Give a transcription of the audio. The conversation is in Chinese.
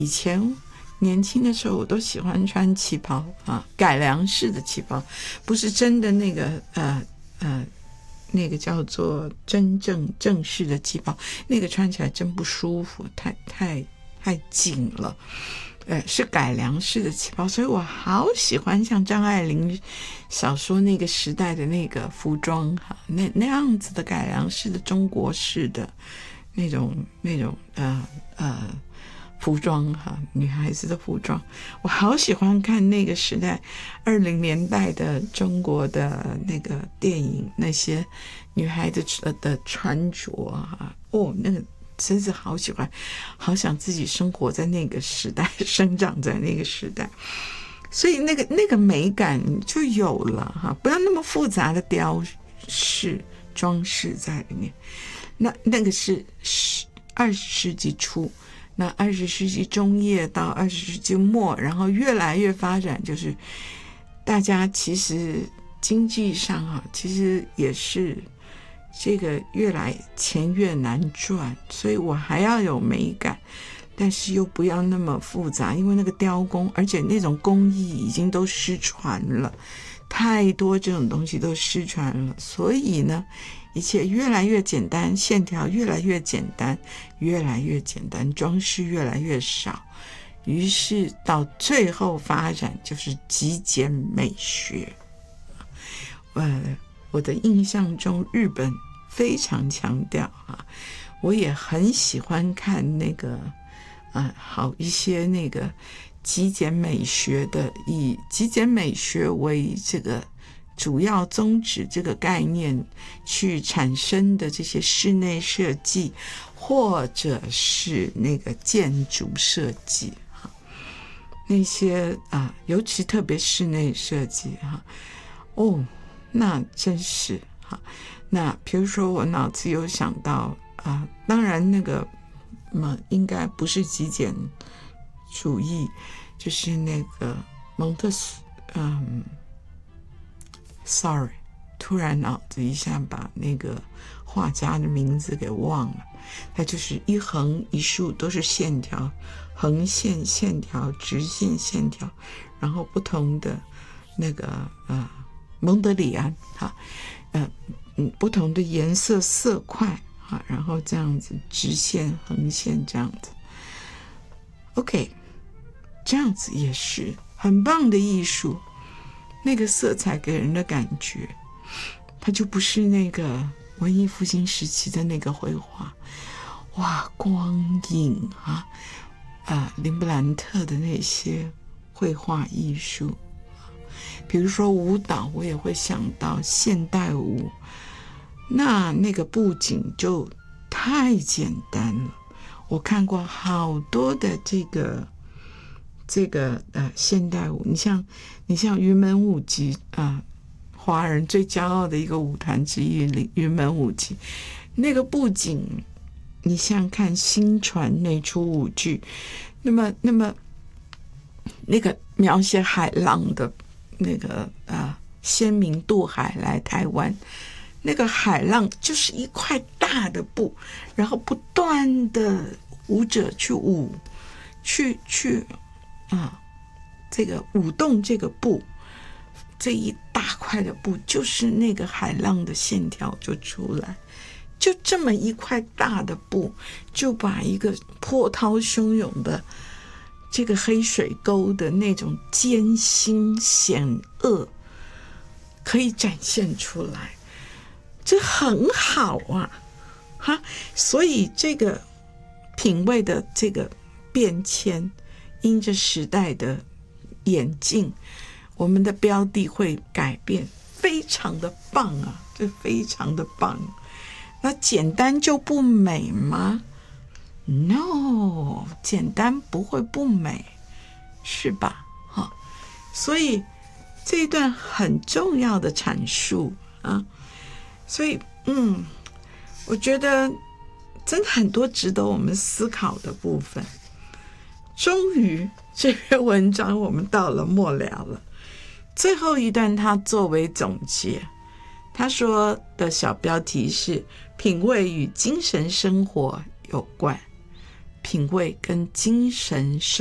以前年轻的时候我都喜欢穿旗袍啊，改良式的旗袍，不是真的那个那个叫做真正正式的旗袍，那个穿起来真不舒服，太紧了。是改良式的旗袍，所以我好喜欢像张爱玲小说那个时代的那个服装哈，那样子的改良式的中国式的那种服装哈，女孩子的服装，我好喜欢看那个时代20年代的中国的那个电影，那些女孩子的穿着哈，那个真是好喜欢，好想自己生活在那个时代，生长在那个时代，所以那个美感就有了哈，不要那么复杂的雕饰装饰在里面。那个是20世纪初，那20世纪中叶到20世纪末，然后越来越发展，就是大家其实经济上啊，其实也是这个越来钱越难赚，所以我还要有美感，但是又不要那么复杂，因为那个雕工，而且那种工艺已经都失传了，太多这种东西都失传了，所以呢一切越来越简单，线条越来越简单，越来越简单，装饰越来越少，于是到最后发展就是极简美学。我的印象中日本非常强调啊，我也很喜欢看那个好一些那个极简美学的，以极简美学为这个主要宗旨这个概念去产生的这些室内设计或者是那个建筑设计哈，那些尤其特别室内设计哈，那真是哈。那比如说我脑子有想到当然那个应该不是极简主义，就是那个蒙特sorry， 突然脑子一下把那个画家的名字给忘了，它就是一横一竖都是线条，横线线条，直线线条，然后不同的那个蒙德里安不同的颜色色块然后这样子直线横线这样子 OK， 这样子也是很棒的艺术，那个色彩给人的感觉它就不是那个文艺复兴时期的那个绘画，哇，光影林布兰特的那些绘画艺术，比如说舞蹈，我也会想到现代舞，那个布景就太简单了。我看过好多的这个现代舞，你像云门舞集华人最骄傲的一个舞团之一云门舞集，那个布景你像看新传那出舞剧，那么那个描写海浪的那个先民渡海来台湾，那个海浪就是一块大的布，然后不断的舞者去舞，去这个舞动这个布，这一大块的布就是那个海浪的线条就出来，就这么一块大的布，就把一个波涛汹涌的这个黑水沟的那种艰辛险恶可以展现出来，这很好所以这个品味的这个变迁，因着时代的演进，我们的标的会改变，非常的棒这非常的棒。那简单就不美吗？ No， 简单不会不美，是吧？所以这一段很重要的阐述所以我觉得真的很多值得我们思考的部分。终于这篇文章我们到了末了了，最后一段他作为总结，他说的小标题是品味与精神生活有关。 品味跟精神